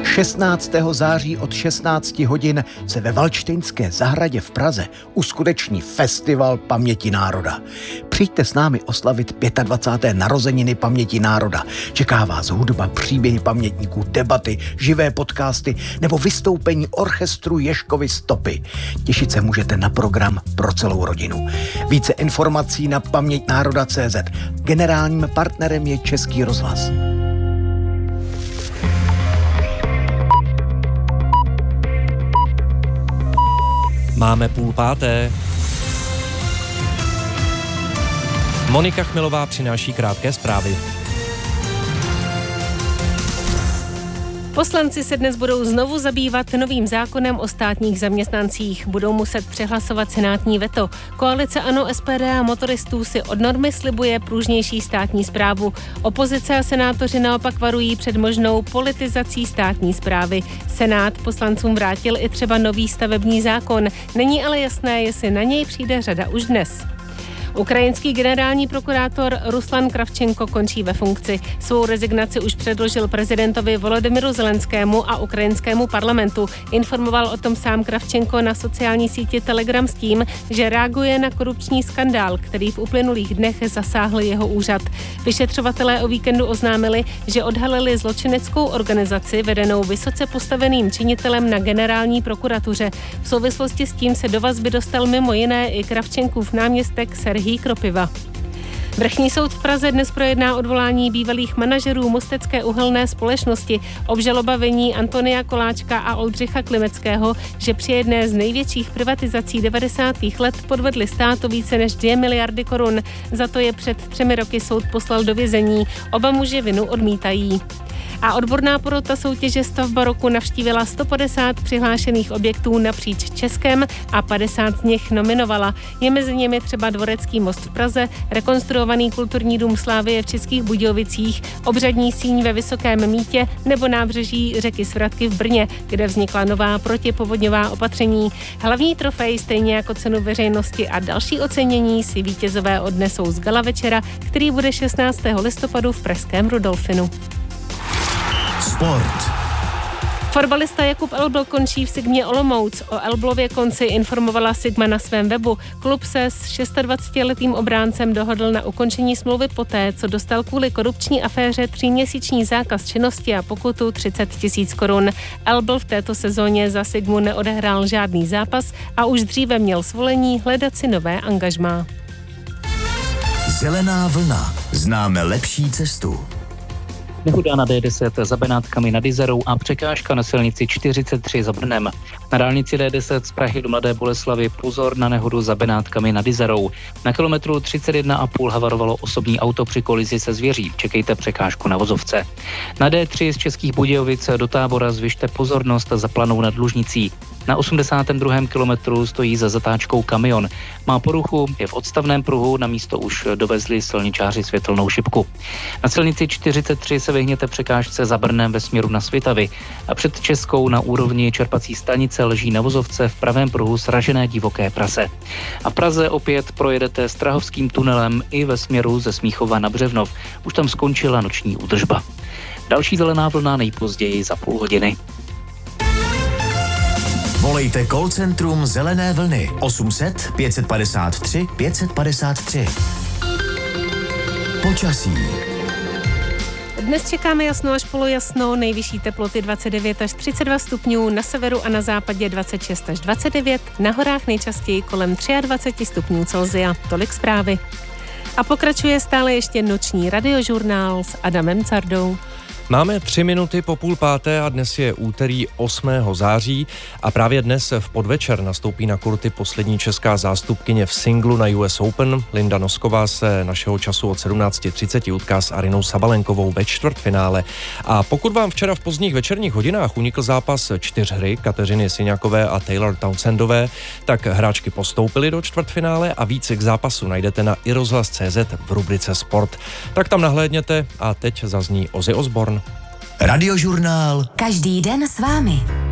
16. září od 16 hodin se ve Valdštejnské zahradě v Praze uskuteční Festival paměti národa. Přijďte s námi oslavit 25. narozeniny paměti národa. Čeká vás hudba, příběhy pamětníků, debaty, živé podcasty nebo vystoupení orchestru Ježkovy stopy. Těšit se můžete na program pro celou rodinu. Více informací na pamětnároda.cz. Generálním partnerem je Český rozhlas. Máme 4:30. Monika Chmelová přináší krátké zprávy. Poslanci se dnes budou znovu zabývat novým zákonem o státních zaměstnancích. Budou muset přehlasovat senátní veto. Koalice ANO, SPD a motoristů si od normy slibuje pružnější státní správu. Opozice a senátoři naopak varují před možnou politizací státní správy. Senát poslancům vrátil i třeba nový stavební zákon. Není ale jasné, jestli na něj přijde řada už dnes. Ukrajinský generální prokurátor Ruslan Kravčenko končí ve funkci. Svou rezignaci už předložil prezidentovi Volodymyru Zelenskému a ukrajinskému parlamentu. Informoval o tom sám Kravčenko na sociální síti Telegram s tím, že reaguje na korupční skandál, který v uplynulých dnech zasáhl jeho úřad. Vyšetřovatelé o víkendu oznámili, že odhalili zločineckou organizaci vedenou vysoce postaveným činitelem na generální prokuratuře. V souvislosti s tím se do vazby dostal mimo jiné i Kravčenkův náměstek Serhij Kropiva. Vrchní soud v Praze dnes projedná odvolání bývalých manažerů Mostecké uhelné společnosti. Obžaloba viní Antonia Koláčka a Oldřicha Klimeckého, že při jedné z největších privatizací 90. let podvedli státu více než 2 miliardy korun. Za to je před 3 roky soud poslal do vězení. Oba muži vinu odmítají. A odborná porota soutěže Stavba roku navštívila 150 přihlášených objektů napříč Českem a 50 z nich nominovala. Je mezi nimi třeba Dvorecký most v Praze, rekonstruovaný kulturní dům Slávie v Českých Budějovicích, obřadní síň ve Vysokém Mýtě nebo nábřeží řeky Svratky v Brně, kde vznikla nová protipovodňová opatření. Hlavní trofej, stejně jako cenu veřejnosti a další ocenění si vítězové odnesou z gala večera, který bude 16. listopadu v pražském Rudolfinu. Sport. Fotbalista Jakub Elbl končí v Sigmě Olomouc. O Elblově konci informovala Sigma na svém webu. Klub se s 26letým obráncem dohodl na ukončení smlouvy poté, co dostal kvůli korupční aféře 3měsíční zákaz činnosti a pokutu 30 000 korun. Elbl v této sezóně za Sigmu neodehrál žádný zápas a už dříve měl svolení hledat si nové angažmá. Zelená vlna. Známe lepší cestu. Nehoda na D10 za Benátkami nad Jizerou a překážka na silnici 43 za Brnem. Na dálnici D10 z Prahy do Mladé Boleslavi pozor na nehodu za Benátkami nad Jizerou. Na kilometru 31,5 havarovalo osobní auto při kolizi se zvěří. Čekejte překážku na vozovce. Na D3 z Českých Budějovic do Tábora zvyšte pozornost za Planou nad Lužnicí. Na 82. kilometru stojí za zatáčkou kamion. Má poruchu, je v odstavném pruhu, na místo už dovezli silničáři světelnou šipku. Na silnici 43 se vyhněte překážce za Brnem ve směru na Svitavy. A před Českou na úrovni čerpací stanice leží na vozovce v pravém pruhu sražené divoké prase. A v Praze opět projedete Strahovským tunelem i ve směru ze Smíchova na Břevnov. Už tam skončila noční údržba. Další zelená vlna nejpozději za půl hodiny. Volejte call centrum Zelené vlny 800 553 553. Počasí. Dnes čekáme jasno až polojasno, nejvyšší teploty 29 až 32 stupňů, na severu a na západě 26 až 29, na horách nejčastěji kolem 23 stupňů Celsia. Tolik zprávy. A pokračuje stále ještě noční radiožurnál s Adamem Cardou. Máme 3 minuty po 4:30 a dnes je úterý 8. září a právě dnes v podvečer nastoupí na kurty poslední česká zástupkyně v singlu na US Open. Linda Nosková se našeho času od 17:30 utká s Arinou Sabalenkovou ve čtvrtfinále. A pokud vám včera v pozdních večerních hodinách unikl zápas 4hry Kateřiny Syňakové a Taylor Townsendové, tak hráčky postoupily do čtvrtfinále a víc k zápasu najdete na iRozhlas.cz v rubrice Sport. Tak tam nahlédněte a teď zazní Ozzy Osbourne. Radiožurnál. Každý den s vámi.